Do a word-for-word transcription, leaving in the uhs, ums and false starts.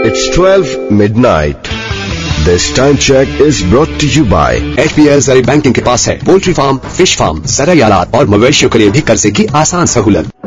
It's twelve midnight. This time check is brought to you by H P L zari banking के पास है poultry farm, fish farm, ज़राई आलात और मवेशियों के लिए भी कर्जे की आसान सहूलत।